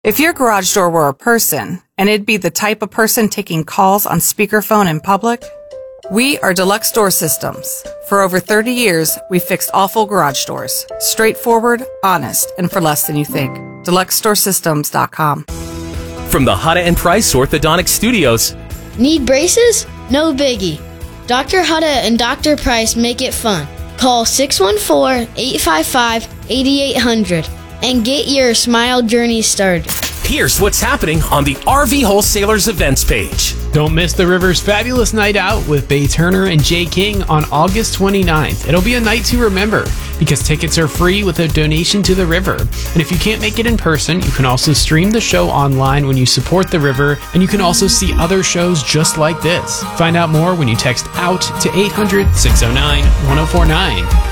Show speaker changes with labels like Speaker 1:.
Speaker 1: If your garage door were a person, and it'd be the type of person taking calls on speakerphone in public, we are Deluxe Door Systems. For over 30 years, we've fixed awful garage doors. Straightforward, honest, and for less than you think. DeluxeDoorSystems.com.
Speaker 2: From the Hutta and Price Orthodontic Studios.
Speaker 3: Need braces? No biggie. Dr. Hutta and Dr. Price make it fun. Call 614-855-8800 and get your smile journey started.
Speaker 2: Here's what's happening on the RV Wholesalers events page.
Speaker 4: Don't miss the River's fabulous night out with Bay Turner and Jay King on August 29th. It'll be a night to remember because tickets are free with a donation to the River. And if you can't make it in person, you can also stream the show online when you support the River, and you can also see other shows just like this. Find out more when you text OUT to 800-609-1049.